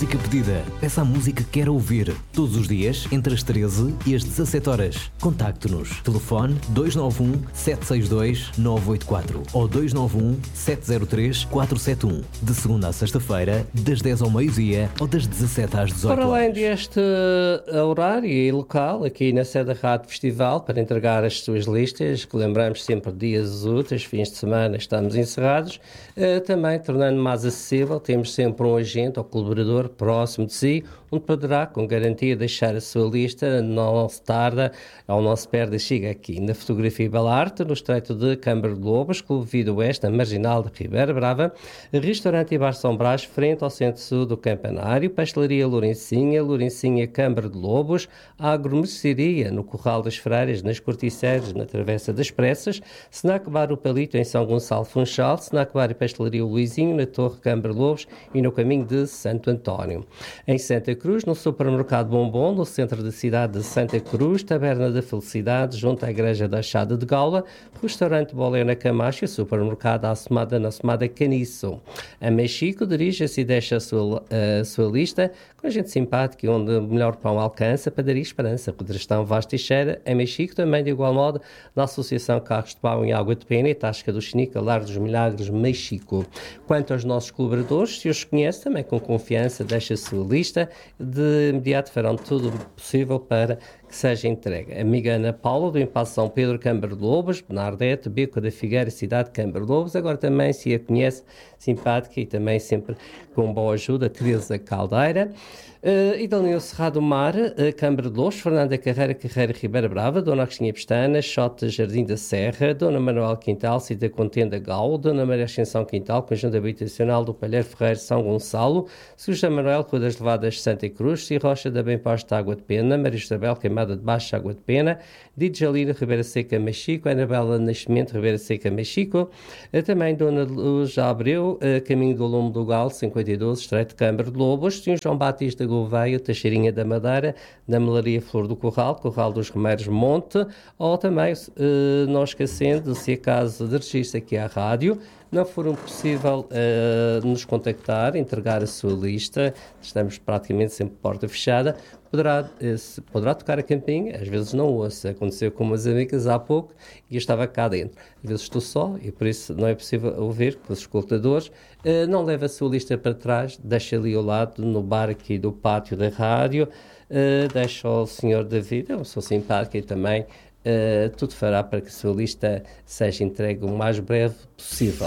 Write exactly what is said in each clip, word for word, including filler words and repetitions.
música pedida. Peça a música que quer ouvir. Todos os dias, entre as treze e as dezassete horas. Contacte-nos. Telefone dois nove um, sete seis dois, nove oito quatro ou dois nove um, sete zero três, quatro sete um. De segunda a sexta-feira, das dez ao meio-dia ou das dezassete às dezoito horas. Para além deste horário e local, aqui na sede da Rádio Festival, para entregar as suas listas, que lembramos sempre dias úteis, fins de semana, estamos encerrados, também tornando mais acessível, temos sempre um agente ou colaborador próximo de si, onde poderá, com garantia, deixar a sua lista, não se tarda, ou não se perde, chega aqui na Fotografia e Bela Arte, no estreito de Câmara de Lobos, Clube Vida Oeste, na Marginal de Ribeira Brava, restaurante e bar São Brás, frente ao centro-sul do Campanário, pastelaria Lourencinha, Lourencinha Câmara de Lobos, agromercearia no Corral das Freiras, nas Corticeiras, na Travessa das Pressas, Snack Bar O Palito em São Gonçalo Funchal, Snack Bar e pastelaria Luizinho, na Torre Câmara de Lobos e no caminho de Santo António. Em Santa Cruz, no supermercado Bombom, no centro da cidade de Santa Cruz, Taberna da Felicidade, junto à Igreja da Achada de Gaula, restaurante Bolena Camacho e supermercado Assomada na Assomada Caniço. A Mexico dirige-se e deixa a sua, a sua lista com gente simpática, onde o melhor pão alcança, Padaria Esperança, Redrastão Vaz Teixeira. A Mexico também, de igual modo, na Associação Carros de Pão em Água de Pena e Tasca do Chinica, Lar dos Milagres, Mexico. Quanto aos nossos colaboradores, se os conhece, também com confiança, deixa a sua lista, de imediato farão tudo o possível para que seja entregue. Amiga Ana Paula, do Impasse São Pedro, Câmara de Lobos, Benardete, Beco da Figueira, Cidade de Câmara de Lobos. Agora também, se a conhece, simpática e também sempre com boa ajuda, Teresa Caldeira. Uh, Idalneu Cerrado Mar, uh, Câmara de Lobos, Fernanda Carreira, Carreira Ribeira Brava, Dona Agostinha Pestana, Xota Jardim da Serra, Dona Manuel Quintal, Cida Contenda Gal, Dona Maria Ascensão Quintal, Conjunto Habitacional do Palheiro Ferreiro, São Gonçalo, Suja Manuel, Rua das Levadas, Santa Cruz, Si Rocha da Bem Posta, Água de Pena, Maria Isabel, Queimada de Baixo, Água de Pena, Didjalina, Ribeira Seca, Mexico, Anabela Nascimento, Ribeira Seca, Mexico, uh, também Dona Luz Abreu, uh, Caminho do Lume do Gal, cinquenta e doze, Estreito de Câmara de Lobos, Senhor João Batista Gouveia, Teixeirinha da Madeira, da Melaria Flor do Corral, Corral dos Remeiros Monte, ou também, uh, não esquecendo, se acaso de registro aqui à rádio, não for possível uh, nos contactar, entregar a sua lista, estamos praticamente sempre porta fechada, poderá, uh, poderá tocar a campainha, às vezes não ouço, aconteceu com umas amigas há pouco e eu estava cá dentro, às vezes estou só e por isso não é possível ouvir com os escutadores, uh, não leva a sua lista para trás, deixa ali ao lado, no bar aqui do pátio da rádio, uh, deixa ao senhor David, eu sou simpática e também Uh, tudo fará para que a sua lista seja entregue o mais breve possível.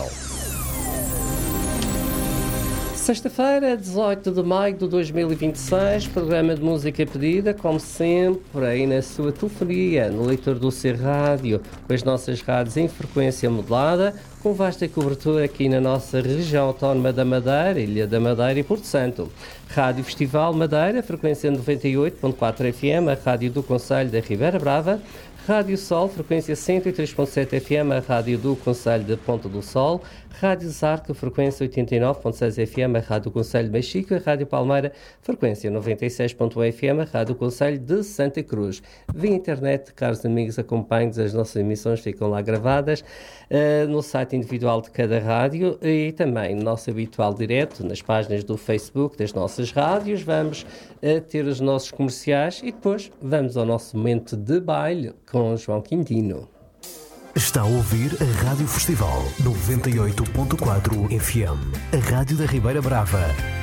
Sexta-feira, dezoito de maio de dois mil e vinte e seis, programa de música pedida, como sempre, aí na sua telefonia, no leitor do C Rádio, com as nossas rádios em frequência modulada, com vasta cobertura aqui na nossa região autónoma da Madeira, Ilha da Madeira e Porto Santo. Rádio Festival Madeira, frequência noventa e oito ponto quatro F M, a rádio do Concelho da Ribeira Brava. Rádio Sol, frequência cento e três ponto sete F M, a rádio do Concelho de Ponta do Sol. Rádio Zarca, frequência oitenta e nove ponto seis F M, a rádio do Concelho de Mexico. A Rádio Palmeira, frequência noventa e seis ponto um F M, a rádio do Concelho de Santa Cruz. Via internet, caros amigos, acompanhem-nos, as nossas emissões ficam lá gravadas uh, no site individual de cada rádio e também no nosso habitual direto, nas páginas do Facebook das nossas rádios. Vamos uh, ter os nossos comerciais e depois vamos ao nosso momento de baile com João Quintino. Está a ouvir a Rádio Festival noventa e oito ponto quatro F M, a rádio da Ribeira Brava.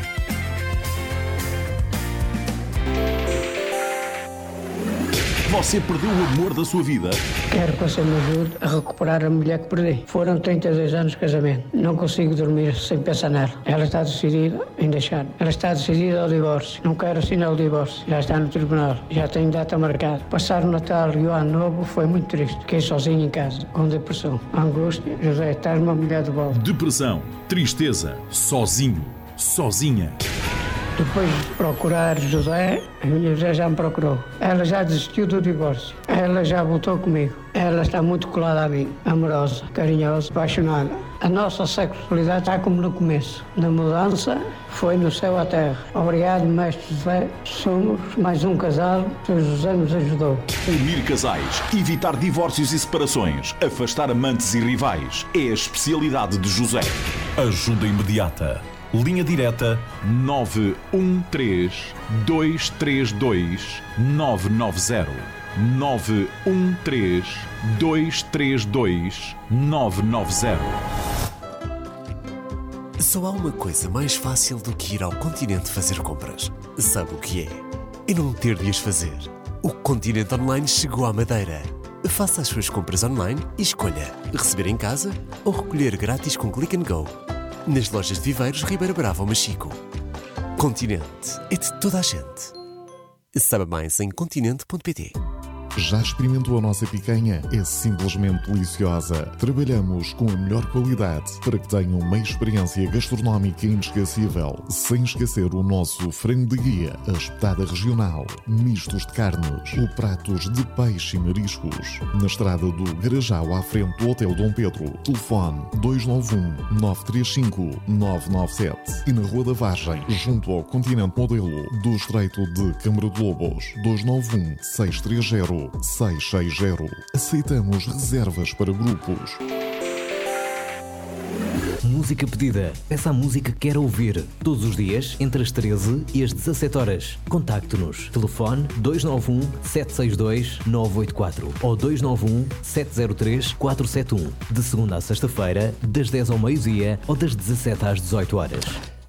Você perdeu o amor da sua vida? Quero que você me ajude a recuperar a mulher que perdi. Foram trinta e dois anos de casamento. Não consigo dormir sem pensar nela. Ela está decidida em deixar. Ela está decidida ao divórcio. Não quero assinar o divórcio. Já está no tribunal. Já tem data marcada. Passar o Natal e o Ano Novo foi muito triste. Fiquei sozinho em casa, com depressão, angústia. José, estás uma mulher de volta. Depressão, tristeza, sozinho, sozinha. Depois de procurar José, a minha José já me procurou. Ela já desistiu do divórcio. Ela já voltou comigo. Ela está muito colada a mim, amorosa, carinhosa, apaixonada. A nossa sexualidade está como no começo. Na mudança, foi no céu à terra. Obrigado, mestre José. Somos mais um casal que o José nos ajudou. Unir casais, evitar divórcios e separações, afastar amantes e rivais. É a especialidade de José. Ajuda imediata. Linha direta nove um três, dois três dois, nove nove zero. nove um três, dois três dois, nove nove zero. Só há uma coisa mais fácil do que ir ao Continente fazer compras. Sabe o que é? E não ter de as fazer. O Continente Online chegou à Madeira. Faça as suas compras online e escolha receber em casa ou recolher grátis com Click and Go. Nas lojas de Viveiros, Ribeira Brava ou Machico. Continente é de toda a gente. Saiba mais em continente ponto pt. Já experimentou a nossa picanha? É simplesmente deliciosa. Trabalhamos com a melhor qualidade para que tenham uma experiência gastronómica inesquecível, sem esquecer o nosso frango de guia, a espetada regional, mistos de carnes ou pratos de peixe e mariscos. Na estrada do Garajal, à frente do Hotel Dom Pedro. Telefone dois nove um, nove três cinco, nove nove sete. E na Rua da Vargem, junto ao Continente Modelo, do Estreito de Câmara de Lobos. dois nove um, seis três zero, seis seis zero. Aceitamos reservas para grupos. Música pedida. Peça a música que quer ouvir. Todos os dias, entre as treze e as dezassete horas. Contacte-nos. Telefone dois nove um, sete seis dois, nove oito quatro ou dois nove um, sete zero três, quatro sete um. De segunda a sexta-feira, das dez ao meio-dia ou das dezassete às dezoito horas.